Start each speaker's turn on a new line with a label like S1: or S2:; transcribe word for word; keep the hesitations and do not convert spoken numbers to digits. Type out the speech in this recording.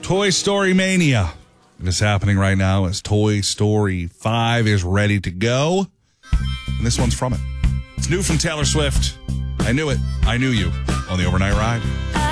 S1: Toy Story Mania. It is happening right now as Toy Story five is ready to go. And this one's from it. It's new from Taylor Swift. I knew it. I knew you on the overnight ride.